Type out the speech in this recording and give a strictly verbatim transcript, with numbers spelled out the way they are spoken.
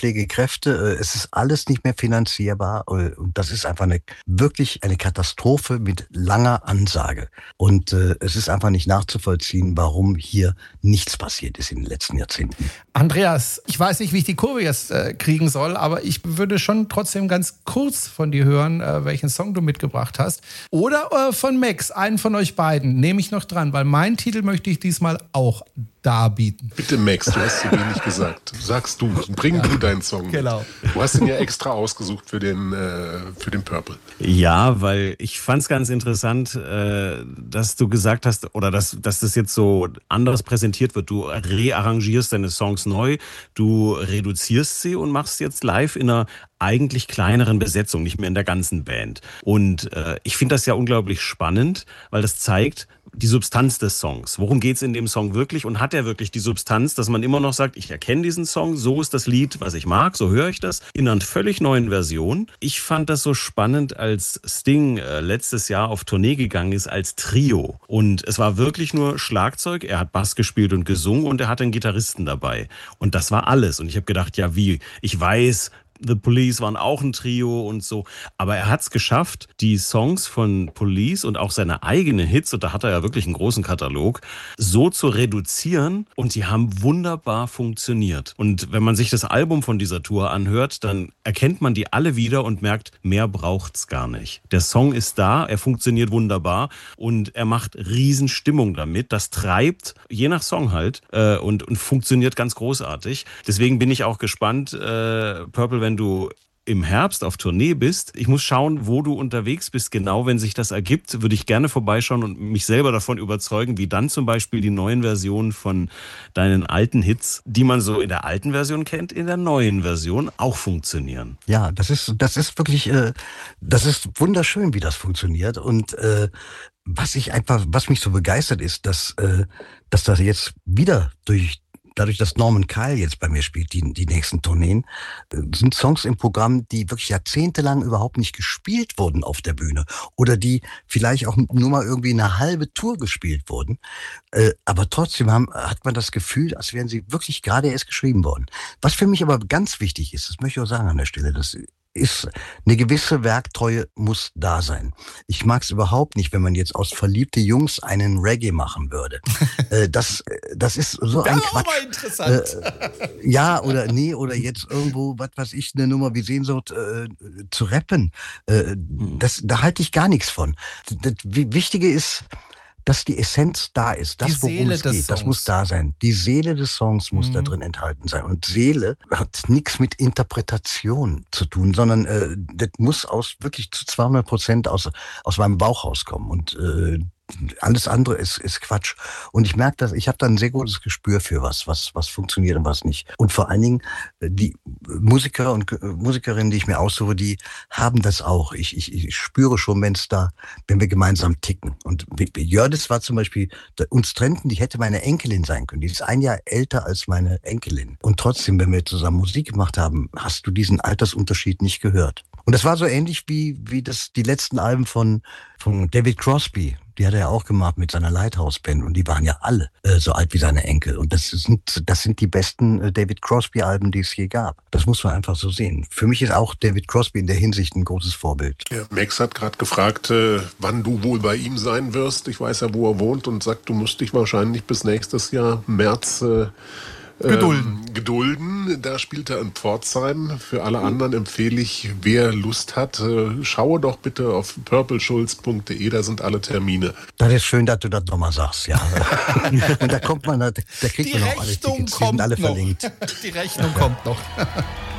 Pflegekräfte. Es ist alles nicht mehr finanzierbar. Und das ist einfach eine, wirklich eine Katastrophe mit langer Ansage. Und äh, es ist einfach nicht nachzuvollziehen, warum hier nichts passiert ist in den letzten Jahrzehnten. Andreas, ich weiß nicht, wie ich die Kurve jetzt äh, kriegen soll, aber ich würde schon trotzdem ganz kurz von dir hören, äh, welchen Song du mitgebracht hast. Oder äh, von Max, einen von euch beiden, nehme ich noch dran, weil meinen Titel möchte ich diesmal auch darbieten. Bitte Max, du hast zu wenig gesagt. Sagst du, bring ja. du deinen Song mit. Genau. Du hast ihn ja extra ausgesucht für den, äh, für den Purple. Ja, weil ich fand es ganz interessant, äh, dass du gesagt hast, oder dass, dass das jetzt so anders präsentiert wird. Du rearrangierst deine Songs neu, du reduzierst sie und machst jetzt live in einer eigentlich kleineren Besetzung, nicht mehr in der ganzen Band. Und äh, ich finde das ja unglaublich spannend, weil das zeigt die Substanz des Songs. Worum geht's in dem Song wirklich? Und hat er wirklich die Substanz, dass man immer noch sagt, ich erkenne diesen Song, so ist das Lied, was ich mag, so höre ich das, in einer völlig neuen Version. Ich fand das so spannend, als Sting äh, letztes Jahr auf Tournee gegangen ist als Trio. Und es war wirklich nur Schlagzeug, er hat Bass gespielt und gesungen und er hatte einen Gitarristen dabei. Und das war alles. Und ich habe gedacht, ja wie, ich weiß, The Police waren auch ein Trio und so. Aber er hat es geschafft, die Songs von Police und auch seine eigenen Hits, und da hat er ja wirklich einen großen Katalog, so zu reduzieren und die haben wunderbar funktioniert. Und wenn man sich das Album von dieser Tour anhört, dann erkennt man die alle wieder und merkt, mehr braucht's gar nicht. Der Song ist da, er funktioniert wunderbar und er macht Riesenstimmung damit. Das treibt, je nach Song halt, äh, und, und funktioniert ganz großartig. Deswegen bin ich auch gespannt, äh, Purple, wenn du im Herbst auf Tournee bist. Ich muss schauen, wo du unterwegs bist. Genau, wenn sich das ergibt, würde ich gerne vorbeischauen und mich selber davon überzeugen, wie dann zum Beispiel die neuen Versionen von deinen alten Hits, die man so in der alten Version kennt, in der neuen Version auch funktionieren. Ja, das ist, das ist wirklich, äh, das ist wunderschön, wie das funktioniert. Und äh, was ich einfach, was mich so begeistert ist, dass, äh, dass das jetzt wieder durch Dadurch, dass Norman Kyle jetzt bei mir spielt, die, die nächsten Tourneen, sind Songs im Programm, die wirklich jahrzehntelang überhaupt nicht gespielt wurden auf der Bühne. Oder die vielleicht auch nur mal irgendwie eine halbe Tour gespielt wurden. Aber trotzdem haben, hat man das Gefühl, als wären sie wirklich gerade erst geschrieben worden. Was für mich aber ganz wichtig ist, das möchte ich auch sagen an der Stelle, das ist, eine gewisse Werktreue muss da sein. Ich mag es überhaupt nicht, wenn man jetzt aus verliebte Jungs einen Reggae machen würde. äh, das, das ist so ein ja, Quatsch. Aber interessant. Äh, ja, oder nee, oder jetzt irgendwo, was weiß ich, eine Nummer wie Sehnsucht äh, zu rappen. Äh, das, da halte ich gar nichts von. Das Wichtige ist, dass die Essenz da ist, das, worum es geht, das muss da sein. Die Seele des Songs muss mhm. da drin enthalten sein. Und Seele hat nichts mit Interpretation zu tun, sondern äh, das muss aus wirklich zu zweihundert Prozent aus, aus meinem Bauch rauskommen. Und äh, alles andere ist, ist Quatsch. Und ich merke, dass ich habe da ein sehr gutes Gespür für was, was, was funktioniert und was nicht. Und vor allen Dingen die Musiker und Musikerinnen, die ich mir aussuche, die haben das auch. Ich, ich, ich spüre schon, wenn es da, wenn wir gemeinsam ticken. Und Jördis war zum Beispiel, uns trennten, die hätte meine Enkelin sein können. Die ist ein Jahr älter als meine Enkelin. Und trotzdem, wenn wir zusammen Musik gemacht haben, hast du diesen Altersunterschied nicht gehört. Und das war so ähnlich wie, wie das, die letzten Alben von, von David Crosby. Die hat er ja auch gemacht mit seiner Lighthouse-Band und die waren ja alle äh, so alt wie seine Enkel. Und das sind, das sind die besten äh, David Crosby-Alben, die es je gab. Das muss man einfach so sehen. Für mich ist auch David Crosby in der Hinsicht ein großes Vorbild. Ja, Max hat gerade gefragt, äh, wann du wohl bei ihm sein wirst. Ich weiß ja, wo er wohnt und sagt, du musst dich wahrscheinlich bis nächstes Jahr März äh, Gedulden. Ähm, gedulden. Da spielt er in Pforzheim. Für alle anderen empfehle ich, wer Lust hat, äh, schaue doch bitte auf purpleschulz punkt de, da sind alle Termine. Das ist schön, dass du das nochmal sagst, ja. Und da kommt man, da kriegt Die man auch alle Rechnung Tickets, die sind alle noch. verlinkt. Die Rechnung kommt noch.